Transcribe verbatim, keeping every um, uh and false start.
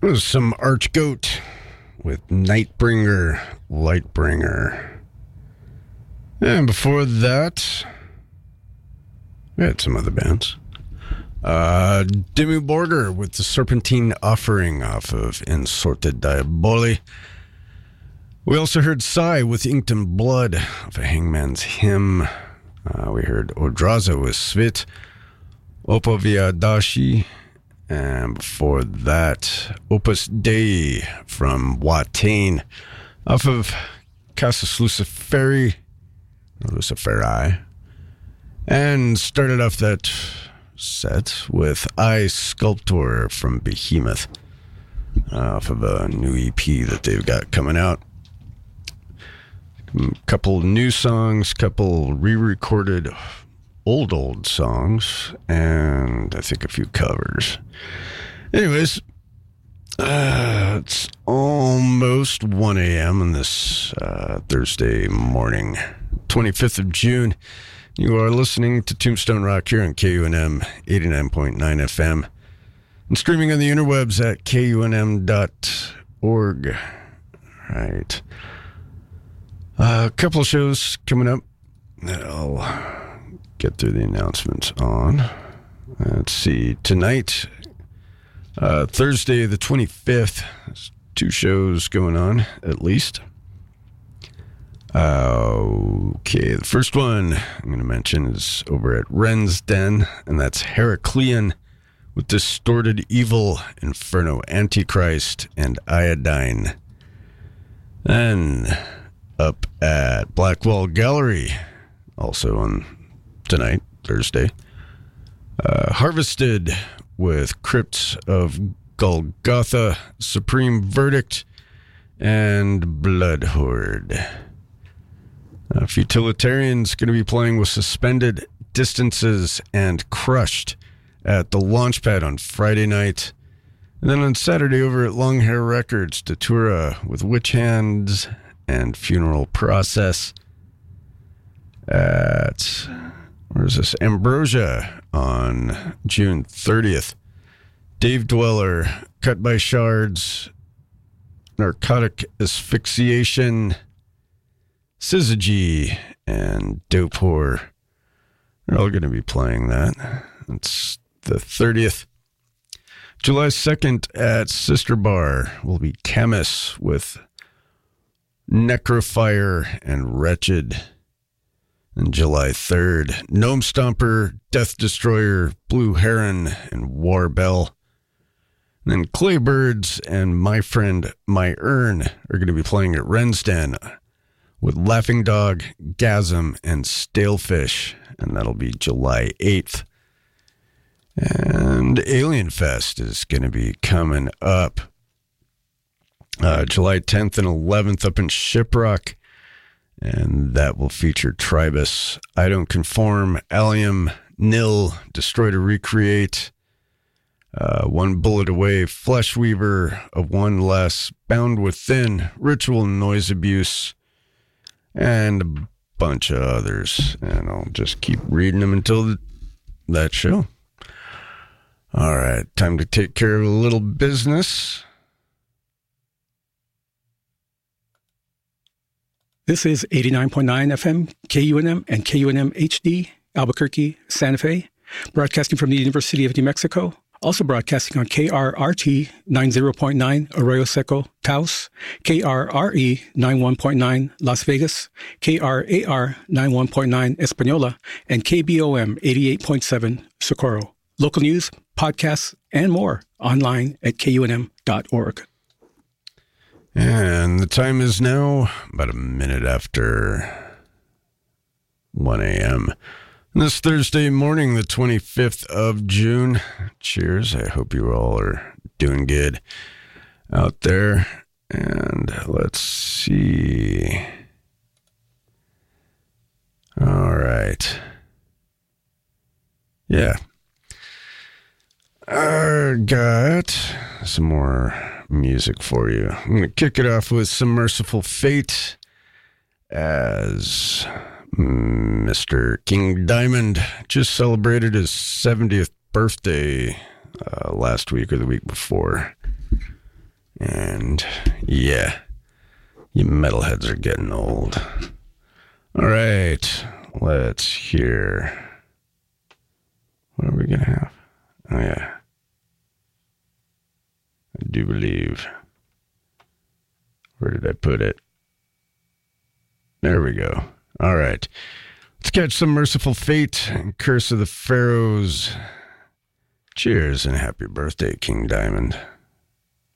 It was some Archgoat with Nightbringer, Lightbringer. And before that, we had some other bands. Uh, Dimmu Borgir with the Serpentine Offering off of In Sorte Diaboli. We also heard Psy with Inked in Blood off of Hangman's Hymn. Uh, we heard Odraza with Svit, Opoviadashi. And before that, Opus Dei from Watain off of Casus Luciferi, Luciferi. And started off that set with I Sculptor from Behemoth off of a new E P that they've got coming out. A couple new songs, couple re-recorded old, old songs, and I think a few covers. Anyways, uh, it's almost one a.m. on this uh, Thursday morning, twenty-fifth of June. You are listening to Tombstone Rock here on K U N M eighty-nine point nine F M and streaming on the interwebs at K U N M dot org. All right. Uh, a couple of shows coming up that I'll get through the announcements on. Let's see. Tonight, uh, Thursday the twenty-fifth, two shows going on at least. Uh, okay, the first one I'm going to mention is over at Ren's Den, and that's Heraclean with Distorted Evil, Inferno Antichrist, and Iodine. Then up at Blackwall Gallery, also on tonight, Thursday, uh, Harvested with Crypts of Golgotha, Supreme Verdict, and Blood Horde. Uh, Futilitarian's going to be playing with Suspended Distances and Crushed at the Launchpad on Friday night. And then on Saturday over at Long Hair Records, Datura with Witch Hands and Funeral Process. At, where's this? Ambrosia on June thirtieth. Dave Dweller, Cut by Shards, Narcotic Asphyxiation, Syzygy, and Dope Whore. They're all going to be playing that. It's the thirtieth. July second at Sister Bar will be Camus with Necrofire and Wretched. And July third, Gnome Stomper, Death Destroyer, Blue Heron, and Warbell. And then Claybirds and My Friend My Urn are going to be playing at Ren's Den with Laughing Dog, Gasm, and Stalefish. And that'll be July eighth. And Alien Fest is going to be coming up uh, July tenth and eleventh up in Shiprock. And that will feature Tribus, I Don't Conform, Allium, Nil, Destroy to Recreate, uh, One Bullet Away, Flesh Weaver, Of One Less, Bound Within, Ritual Noise Abuse, and a bunch of others. And I'll just keep reading them until the, that show. All right, time to take care of a little business. This is eighty-nine point nine F M, K U N M, and K U N M H D, Albuquerque, Santa Fe, broadcasting from the University of New Mexico, also broadcasting on K R R T ninety point nine Arroyo Seco, Taos, K R R E ninety-one point nine Las Vegas, K R A R ninety-one point nine Espanola, and K B O M eighty-eight point seven Socorro. Local news, podcasts, and more online at K U N M dot org. And the time is now about a minute after one a.m. This Thursday morning, the twenty-fifth of June. Cheers. I hope you all are doing good out there. And let's see. All right. Yeah. I got some more music for you. I'm going to kick it off with some Merciful Fate as Mister King Diamond just celebrated his seventieth birthday uh, last week or the week before. And yeah, you metalheads are getting old. All right, let's hear. What are we going to have? Oh, yeah. I do believe. Where did I put it? There we go. All right. Let's catch some Merciful Fate and Curse of the Pharaohs. Cheers and happy birthday, King Diamond.